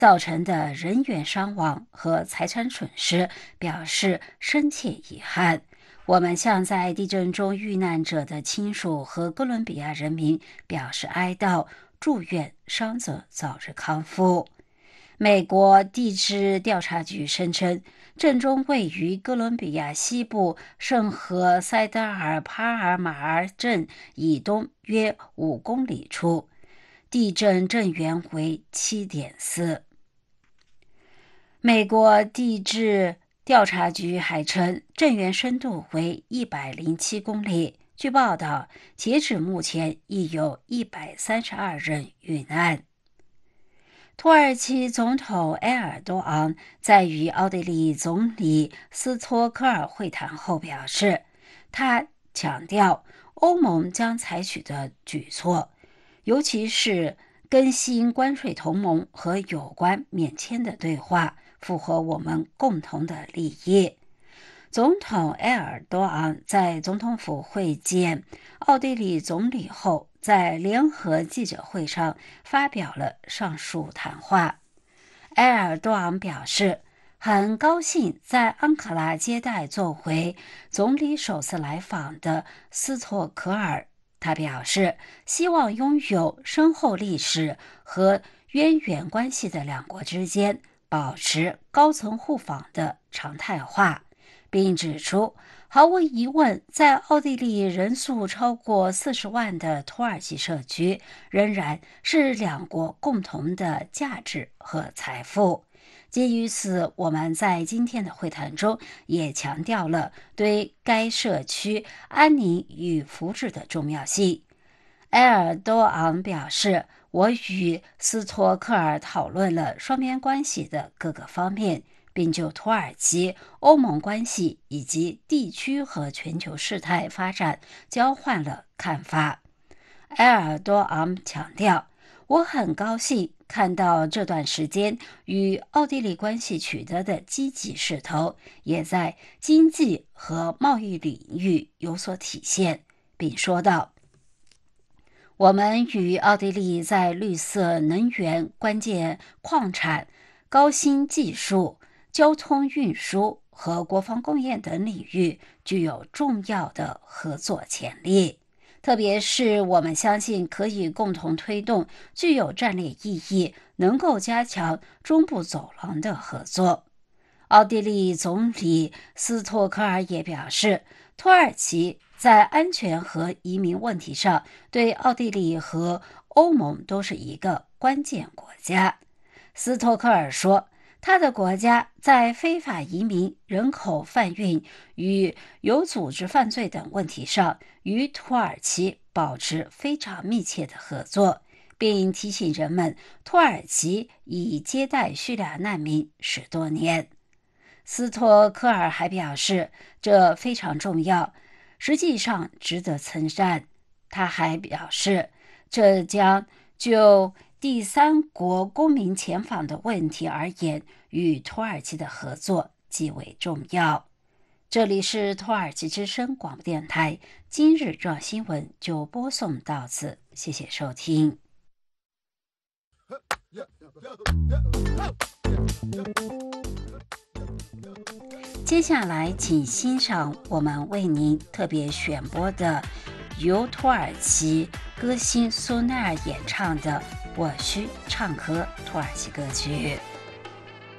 造成的人员伤亡和财产损失表示深切遗憾。我们向在地震中遇难者的亲属和哥伦比亚人民表示哀悼，祝愿伤者早日康复。美国地质调查局声称，震中位于哥伦比亚西部圣何塞德尔帕尔马尔镇以东约5公里处，地震震源为 7.4。美国地质调查局还称，震源深度为107公里。据报道，截止目前已有132人遇难。土耳其总统埃尔多昂在与奥地利总理斯托克尔会谈后表示，他强调欧盟将采取的举措，尤其是更新关税同盟和有关免签的对话，符合我们共同的利益。总统埃尔多昂在总统府会见奥地利总理后，在联合记者会上发表了上述谈话。埃尔多昂表示，很高兴在安卡拉接待作为总理首次来访的斯托克尔。他表示，希望拥有深厚历史和渊源关系的两国之间保持高层互访的常态化，并指出，毫无疑问，在奥地利人数超过40万的土耳其社区，仍然是两国共同的价值和财富。基于此，我们在今天的会谈中也强调了对该社区安宁与福祉的重要性。埃尔多昂表示，我与斯托克尔讨论了双边关系的各个方面，并就土耳其、欧盟关系以及地区和全球事态发展交换了看法。埃尔多昂强调，我很高兴看到这段时间与奥地利关系取得的积极势头，也在经济和贸易领域有所体现，并说道，我们与奥地利在绿色能源、关键矿产、高新技术、交通运输和国防工业等领域具有重要的合作潜力，特别是我们相信可以共同推动具有战略意义、能够加强中部走廊的合作。奥地利总理斯托克尔也表示，土耳其在安全和移民问题上对奥地利和欧盟都是一个关键国家。斯托克尔说，他的国家在非法移民、人口贩运与有组织犯罪等问题上与土耳其保持非常密切的合作，并提醒人们，土耳其已接待叙利亚难民10多年。斯托克尔还表示，这非常重要，实际上值得称赞。他还表示，这将就第三国公民遣返的问题而言，与土耳其的合作极为重要。这里是土耳其之声广播电台，今日重要新闻就播送到此，谢谢收听。接下来请欣赏我们为您特别选播的由土耳其歌星苏奈尔演唱的《我需唱和土耳其歌曲》。